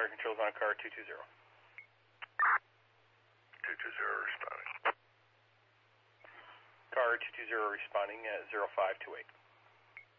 fire controls on car 220. 220 responding. Car 220 responding at 0528.